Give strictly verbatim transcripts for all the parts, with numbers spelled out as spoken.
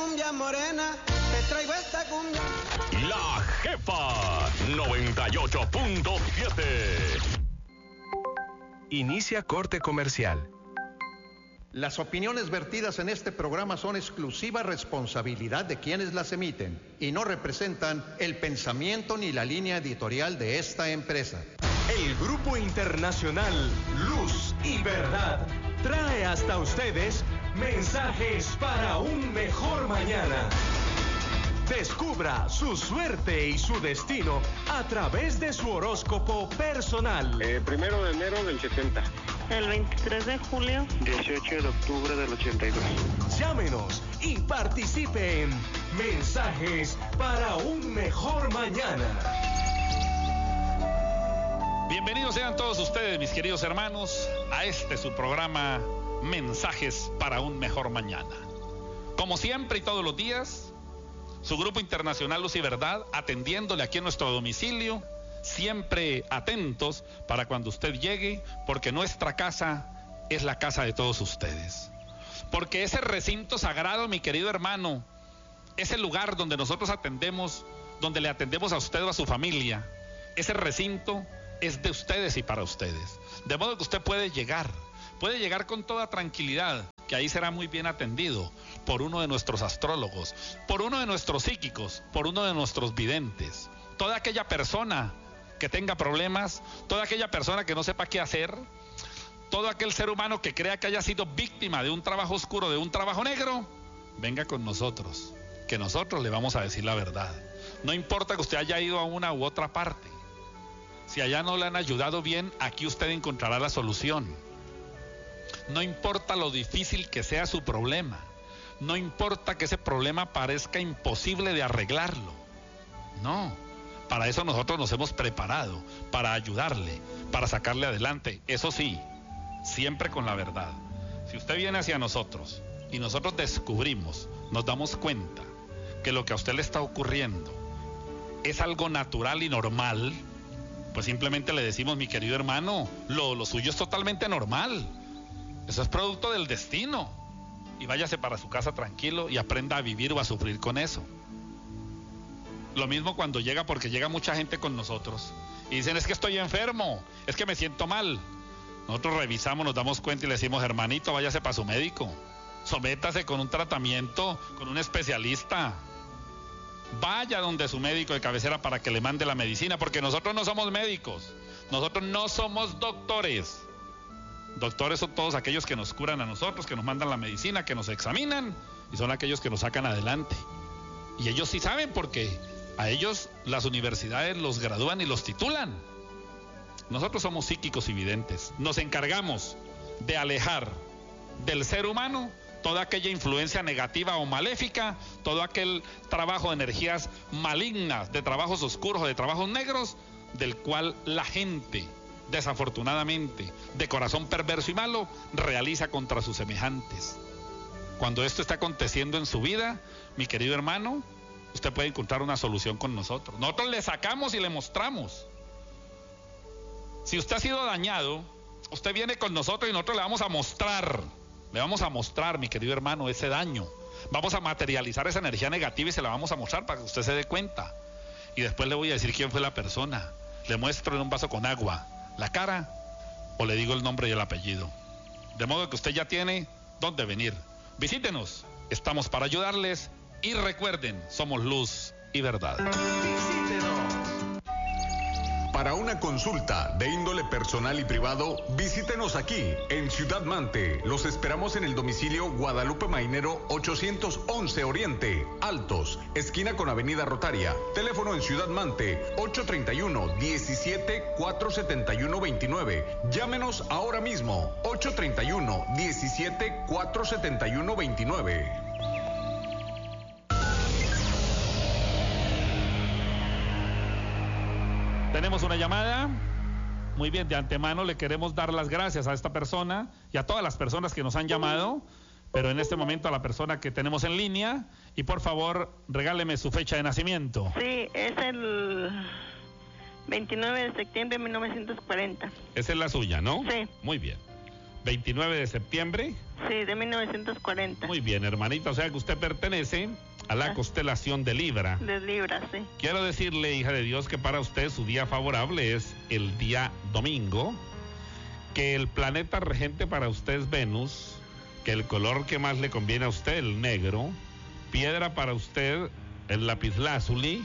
cumbia morena, te traigo esta cumbia. La Jefa noventa y ocho punto siete. Inicia corte comercial. Las opiniones vertidas en este programa son exclusiva responsabilidad de quienes las emiten y no representan el pensamiento ni la línea editorial de esta empresa. El Grupo Internacional Luz y Verdad trae hasta ustedes mensajes para un mejor mañana. Descubra su suerte y su destino a través de su horóscopo personal. Eh, primero de enero del setenta. El veintitrés de julio. dieciocho de octubre del ochenta y dos. Llámenos y participe en Mensajes para un mejor mañana. Bienvenidos sean todos ustedes, mis queridos hermanos, a este su programa Mensajes para un mejor mañana. Como siempre y todos los días, su Grupo Internacional Luz y Verdad atendiéndole aquí en nuestro domicilio, siempre atentos para cuando usted llegue, porque nuestra casa es la casa de todos ustedes. Porque ese recinto sagrado, mi querido hermano, ese lugar donde nosotros atendemos, donde le atendemos a usted o a su familia, ese recinto es de ustedes y para ustedes. De modo que usted puede llegar, puede llegar con toda tranquilidad, que ahí será muy bien atendido por uno de nuestros astrólogos, por uno de nuestros psíquicos, por uno de nuestros videntes. Toda aquella persona que tenga problemas, toda aquella persona que no sepa qué hacer, todo aquel ser humano que crea que haya sido víctima de un trabajo oscuro, de un trabajo negro, venga con nosotros, que nosotros le vamos a decir la verdad. No importa que usted haya ido a una u otra parte, si allá no le han ayudado bien, aquí usted encontrará la solución. No importa lo difícil que sea su problema, no importa que ese problema parezca imposible de arreglarlo, no, para eso nosotros nos hemos preparado, para ayudarle, para sacarle adelante, eso sí, siempre con la verdad. Si usted viene hacia nosotros y nosotros descubrimos, nos damos cuenta que lo que a usted le está ocurriendo es algo natural y normal, pues simplemente le decimos, mi querido hermano, lo, lo suyo es totalmente normal. Eso es producto del destino. Y váyase para su casa tranquilo y aprenda a vivir o a sufrir con eso. Lo mismo cuando llega, porque llega mucha gente con nosotros y dicen, es que estoy enfermo, es que me siento mal. Nosotros revisamos, nos damos cuenta y le decimos, hermanito, váyase para su médico. Sométase con un tratamiento, con un especialista. Vaya donde su médico de cabecera para que le mande la medicina, porque nosotros no somos médicos, nosotros no somos doctores. Doctores son todos aquellos que nos curan a nosotros, que nos mandan la medicina, que nos examinan, y son aquellos que nos sacan adelante. Y ellos sí saben, porque a ellos las universidades los gradúan y los titulan. Nosotros somos psíquicos y videntes. Nos encargamos de alejar del ser humano toda aquella influencia negativa o maléfica, todo aquel trabajo de energías malignas, de trabajos oscuros o de trabajos negros, del cual la gente, desafortunadamente, de corazón perverso y malo, realiza contra sus semejantes. Cuando esto está aconteciendo en su vida, mi querido hermano, usted puede encontrar una solución con nosotros. Nosotros le sacamos y le mostramos. Si usted ha sido dañado, usted viene con nosotros y nosotros le vamos a mostrar, le vamos a mostrar, mi querido hermano, ese daño. Vamos a materializar esa energía negativa y se la vamos a mostrar para que usted se dé cuenta. Y después le voy a decir quién fue la persona. Le muestro en un vaso con agua la cara o le digo el nombre y el apellido. De modo que usted ya tiene dónde venir. Visítenos, estamos para ayudarles y recuerden, somos luz y verdad. Visítenos. Para una consulta de índole personal y privado, visítenos aquí en Ciudad Mante. Los esperamos en el domicilio Guadalupe Mainero ochocientos once Oriente, Altos, esquina con Avenida Rotaria. Teléfono en Ciudad Mante ocho treinta y uno, diecisiete, cuatrocientos setenta y uno, veintinueve. Llámenos ahora mismo ocho treinta y uno, diecisiete, cuatrocientos setenta y uno, veintinueve. Tenemos una llamada. Muy bien, de antemano le queremos dar las gracias a esta persona y a todas las personas que nos han llamado, pero en este momento a la persona que tenemos en línea, y por favor regáleme su fecha de nacimiento. Sí, es el veintinueve de septiembre de mil novecientos cuarenta. Esa es la suya, ¿no? Sí. Muy bien. veintinueve de septiembre. Sí, de mil novecientos cuarenta. Muy bien, hermanita, o sea que usted pertenece a la constelación de Libra. De Libra, sí. Quiero decirle, hija de Dios, que para usted su día favorable es el día domingo, que el planeta regente para usted es Venus, que el color que más le conviene a usted, el negro, piedra para usted, el lapislázuli,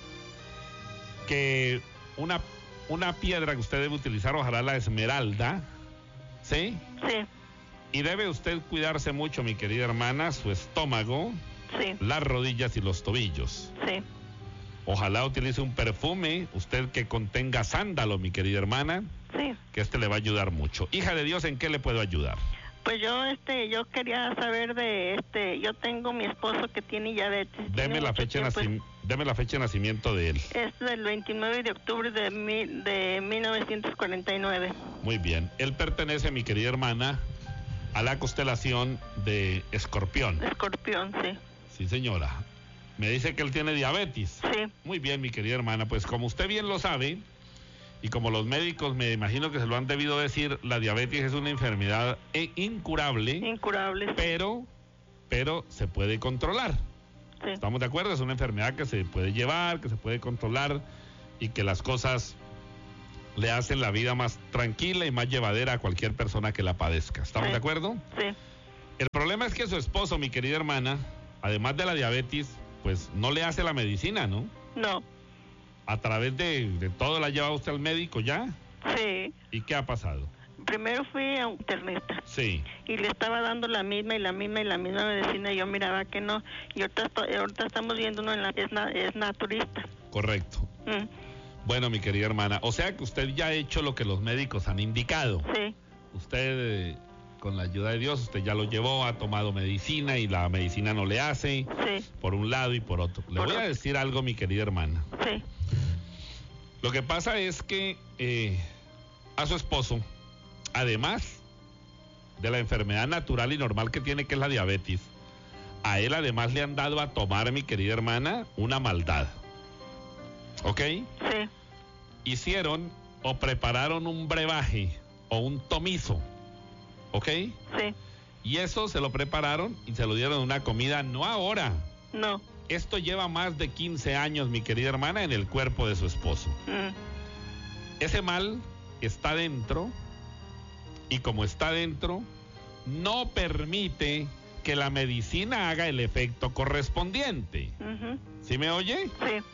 que una, una piedra que usted debe utilizar, ojalá la esmeralda, ¿sí? Sí. Y debe usted cuidarse mucho, mi querida hermana, su estómago, sí, las rodillas y los tobillos. Sí. Ojalá utilice un perfume, usted que contenga sándalo, mi querida hermana, sí, que este le va a ayudar mucho. Hija de Dios, ¿en qué le puedo ayudar? Pues yo, este, yo quería saber de, este, yo tengo mi esposo que tiene diabetes. Deme la, fecha de nacim- deme la fecha de nacimiento de él. Es del veintinueve de octubre de, mil, de mil novecientos cuarenta y nueve. Muy bien. Él pertenece, mi querida hermana, a la constelación de Escorpión. Escorpión, sí. Sí, señora. Me dice que él tiene diabetes. Sí. Muy bien, mi querida hermana. Pues como usted bien lo sabe, y como los médicos me imagino que se lo han debido decir, la diabetes es una enfermedad incurable. Incurable. Sí. Pero, pero se puede controlar. Sí. ¿Estamos de acuerdo? Es una enfermedad que se puede llevar, que se puede controlar y que las cosas le hacen la vida más tranquila y más llevadera a cualquier persona que la padezca. ¿Estamos sí. de acuerdo? Sí. El problema es que su esposo, mi querida hermana, además de la diabetes, pues no le hace la medicina, ¿no? No. A través de, de todo la lleva usted al médico ya. Sí. ¿Y qué ha pasado? Primero fui a un internista. Sí. Y le estaba dando la misma y la misma y la misma medicina y yo miraba que no. Y ahorita, ahorita estamos viendo uno en la que es, na, es naturista. Correcto. Mm. Bueno, mi querida hermana, o sea que usted ya ha hecho lo que los médicos han indicado. Sí. Usted, eh, con la ayuda de Dios, usted ya lo llevó, ha tomado medicina y la medicina no le hace. Sí. Por un lado y por otro. Le Por voy otro. a decir algo, mi querida hermana. Sí. Lo que pasa es que eh, a su esposo, además de la enfermedad natural y normal que tiene, que es la diabetes, a él además le han dado a tomar, mi querida hermana, una maldad. ¿Ok? Sí. Hicieron o prepararon un brebaje o un tomizo. ¿Ok? Sí. Y eso se lo prepararon y se lo dieron en una comida, no ahora. No. Esto lleva más de quince años, mi querida hermana, en el cuerpo de su esposo. Mm. Ese mal está dentro y como está dentro, no permite que la medicina haga el efecto correspondiente. Uh-huh. ¿Sí me oye? Sí.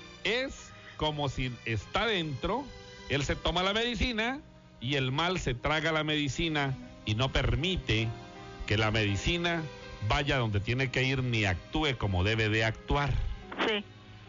Es como si está dentro, él se toma la medicina y el mal se traga la medicina y no permite que la medicina vaya donde tiene que ir ni actúe como debe de actuar. Sí.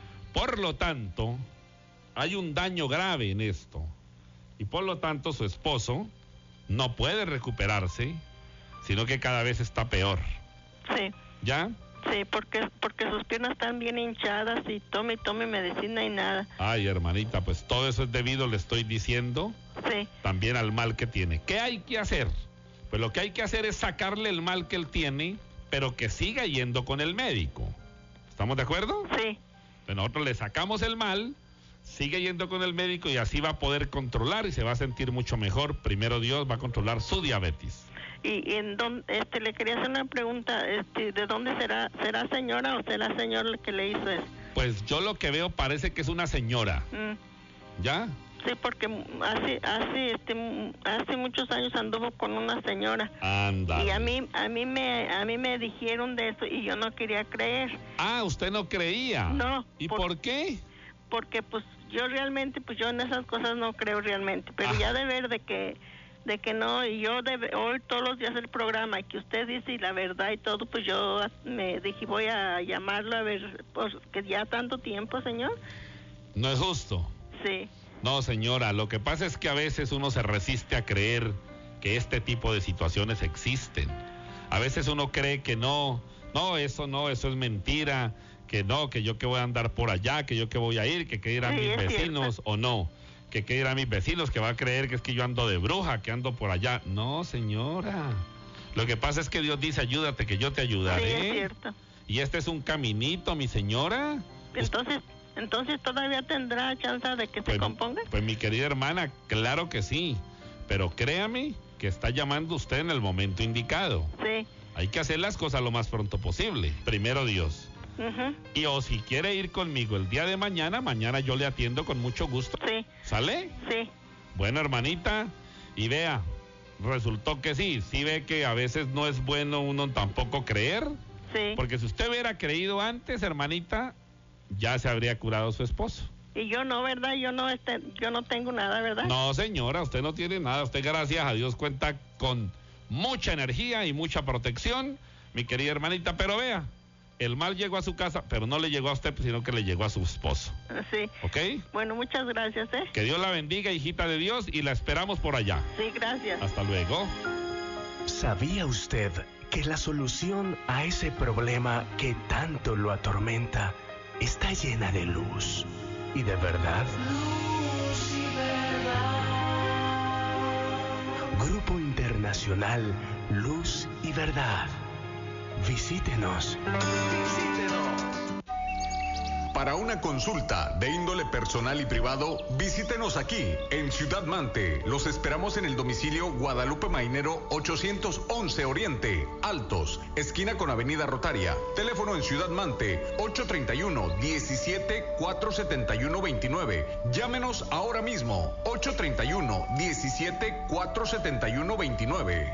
Por lo tanto, hay un daño grave en esto. Y por lo tanto, su esposo no puede recuperarse, sino que cada vez está peor. Sí. ¿Ya? Sí, porque, porque sus piernas están bien hinchadas y tome y tome medicina y nada. Ay, hermanita, pues todo eso es debido, le estoy diciendo, Sí. también al mal que tiene. ¿Qué hay que hacer? Pues lo que hay que hacer es sacarle el mal que él tiene, pero que siga yendo con el médico. ¿Estamos de acuerdo? Sí. Pues nosotros le sacamos el mal, sigue yendo con el médico y así va a poder controlar y se va a sentir mucho mejor. Primero Dios va a controlar su diabetes. Y, y en don, este le quería hacer una pregunta, este, ¿de dónde será? ¿Será señora o será señor el que le hizo eso? Pues yo lo que veo parece que es una señora. Mm. ¿Ya? Sí, porque hace hace este hace muchos años anduvo con una señora. Anda. Y a mí a mí me a mí me dijeron de eso y yo no quería creer. Ah, usted no creía. No. ¿Y por, por qué? Porque pues yo realmente pues yo en esas cosas no creo realmente, pero Ah. ya de ver de que de que no, y yo de hoy todos los días el programa y que usted dice y la verdad y todo, pues yo me dije voy a llamarlo a ver, pues que ya tanto tiempo, señor. No es justo. Sí. No, señora, lo que pasa es que a veces uno se resiste a creer que este tipo de situaciones existen. A veces uno cree que no, no, eso no, eso es mentira, que no, que yo que voy a andar por allá, que yo que voy a ir, que que ir a Sí, mis es vecinos cierto. o no, que que ir a mis vecinos, que va a creer que es que yo ando de bruja, que ando por allá. No, señora. Lo que pasa es que Dios dice, ayúdate que yo te ayudaré. Sí, es cierto. Y este es un caminito, mi señora. Entonces, entonces todavía tendrá chance de que se Pues, componga. pues mi querida hermana, claro que sí, pero créame que está llamando usted en el momento indicado. Sí. Hay que hacer las cosas lo más pronto posible. Primero Dios. Uh-huh. Y o si quiere ir conmigo el día de mañana, mañana yo le atiendo con mucho gusto. Sí. ¿Sale? Sí. Bueno, hermanita, y vea, resultó que sí, sí ve que a veces no es bueno uno tampoco creer. Sí. Porque si usted hubiera creído antes, hermanita, ya se habría curado su esposo. Y yo no, ¿verdad? Yo no, este, yo no tengo nada, ¿verdad? No, señora, usted no tiene nada. Usted, gracias a Dios, cuenta con mucha energía y mucha protección, mi querida hermanita. Pero vea, el mal llegó a su casa, pero no le llegó a usted, sino que le llegó a su esposo. Sí. ¿Ok? Bueno, muchas gracias, ¿eh? Que Dios la bendiga, hijita de Dios, y la esperamos por allá. Sí, gracias. Hasta luego. ¿Sabía usted que la solución a ese problema que tanto lo atormenta está llena de luz y de verdad? Luz y verdad. Grupo Internacional Luz y Verdad. Visítenos. Visítenos. Para una consulta de índole personal y privado, visítenos aquí, en Ciudad Mante. Los esperamos en el domicilio Guadalupe Mainero ochocientos once Oriente, Altos, esquina con Avenida Rotaria. Teléfono en Ciudad Mante, ocho treinta y uno, diecisiete, cuatrocientos setenta y uno, veintinueve. Llámenos ahora mismo, ocho treinta y uno, diecisiete, cuatrocientos setenta y uno, veintinueve.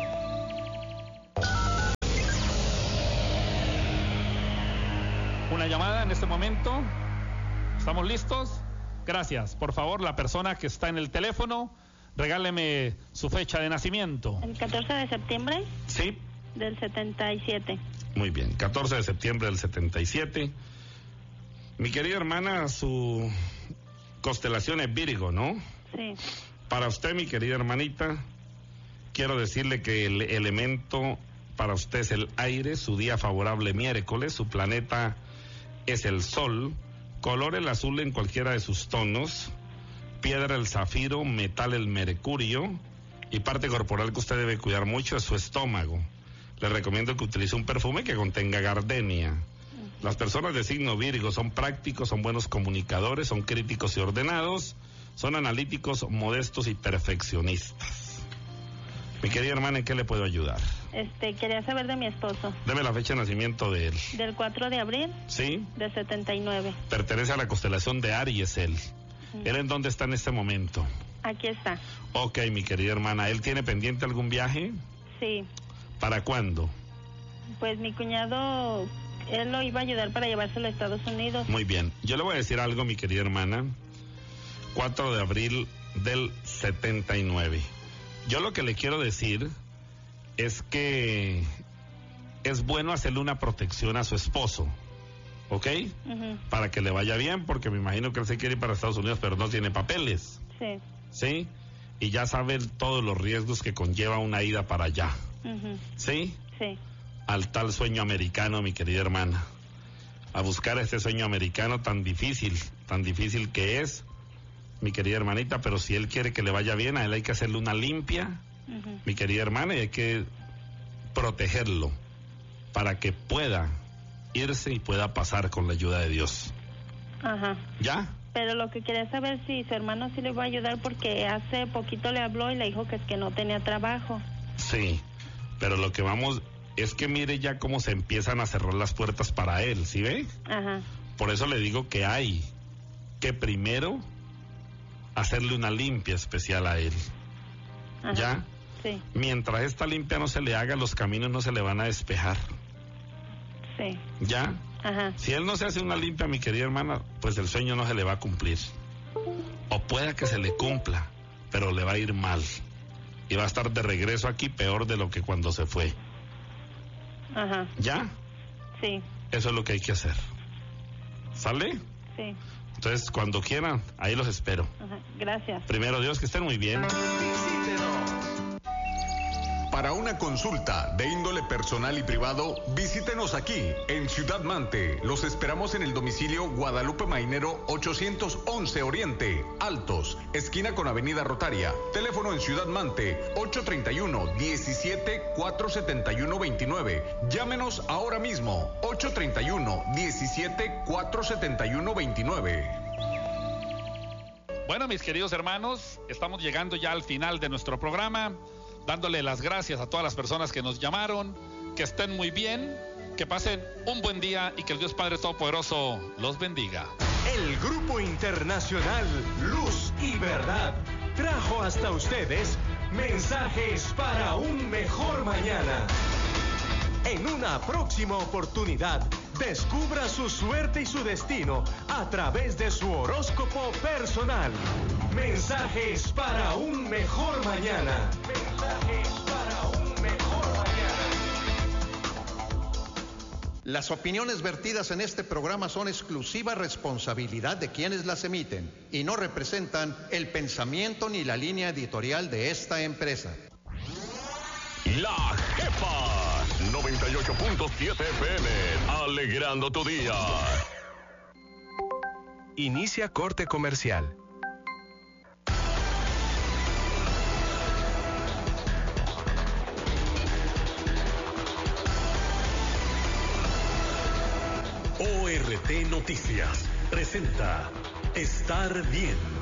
Una llamada en este momento. ¿Estamos listos? Gracias. Por favor, la persona que está en el teléfono, regáleme su fecha de nacimiento. ¿El catorce de septiembre? Sí. Del setenta y siete. Muy bien, catorce de septiembre del setenta y siete. Mi querida hermana, su constelación es Virgo, ¿no? Sí. Para usted, mi querida hermanita, quiero decirle que el elemento para usted es el aire, su día favorable miércoles, su planeta es el sol, color el azul en cualquiera de sus tonos, piedra el zafiro, metal el mercurio, y parte corporal que usted debe cuidar mucho es su estómago. Le recomiendo que utilice un perfume que contenga gardenia. Las personas de signo Virgo son prácticos, son buenos comunicadores, son críticos y ordenados, son analíticos, modestos y perfeccionistas. Mi querida hermana, ¿en qué le puedo ayudar? Este, quería saber de mi esposo. Deme la fecha de nacimiento de él. Del cuatro de abril. ¿Sí? De setenta y nueve. Pertenece a la constelación de Aries, él. Uh-huh. ¿Él en dónde está en este momento? Aquí está. Ok, mi querida hermana, ¿él tiene pendiente algún viaje? Sí. ¿Para cuándo? Pues mi cuñado, él lo iba a ayudar para llevárselo a Estados Unidos. Muy bien. Yo le voy a decir algo, mi querida hermana. cuatro de abril del setenta y nueve. Yo lo que le quiero decir es que es bueno hacerle una protección a su esposo, ¿ok? Uh-huh. Para que le vaya bien, porque me imagino que él se quiere ir para Estados Unidos, pero no tiene papeles. Sí. ¿Sí? Y ya sabe todos los riesgos que conlleva una ida para allá. Uh-huh. ¿Sí? Sí. Al tal sueño americano, mi querida hermana. A buscar este sueño americano tan difícil, tan difícil que es, mi querida hermanita, pero si él quiere que le vaya bien, a él hay que hacerle una limpia, uh-huh. mi querida hermana, y hay que protegerlo para que pueda irse y pueda pasar con la ayuda de Dios. Ajá. ¿Ya? Pero lo que quería saber si su hermano sí le va a ayudar, porque hace poquito le habló y le dijo que es que no tenía trabajo. Sí, pero lo que vamos es que mire ya cómo se empiezan a cerrar las puertas para él, ¿sí ve? Ajá. Por eso le digo que hay que primero hacerle una limpia especial a él. Ajá. ¿Ya? Sí. Mientras esta limpia no se le haga, los caminos no se le van a despejar. Sí. ¿Ya? Ajá. Si él no se hace una limpia, mi querida hermana, pues el sueño no se le va a cumplir. O pueda que se le cumpla, pero le va a ir mal. Y va a estar de regreso aquí peor de lo que cuando se fue. Ajá. ¿Ya? Sí. Eso es lo que hay que hacer. ¿Sale? Sí. Entonces, cuando quieran, ahí los espero. Ajá. Gracias. Primero Dios, que estén muy bien. Para una consulta de índole personal y privado, visítenos aquí, en Ciudad Mante. Los esperamos en el domicilio Guadalupe Mainero ochocientos once Oriente, Altos, esquina con Avenida Rotaria. Teléfono en Ciudad Mante, ocho treinta y uno, diecisiete, cuatrocientos setenta y uno, veintinueve. Llámenos ahora mismo, ocho treinta y uno, diecisiete, cuatrocientos setenta y uno, veintinueve. Bueno, mis queridos hermanos, estamos llegando ya al final de nuestro programa. dándole las gracias a todas las personas que nos llamaron, que estén muy bien, que pasen un buen día y que el Dios Padre Todopoderoso los bendiga. El Grupo Internacional Luz y Verdad trajo hasta ustedes mensajes para un mejor mañana. En una próxima oportunidad, descubra su suerte y su destino a través de su horóscopo personal. Mensajes para un mejor mañana. Mensajes para un mejor mañana. Las opiniones vertidas en este programa son exclusiva responsabilidad de quienes las emiten y no representan el pensamiento ni la línea editorial de esta empresa. La Jefa noventa y ocho punto siete F M, alegrando tu día. Inicia corte comercial. O R T Noticias presenta Estar Bien.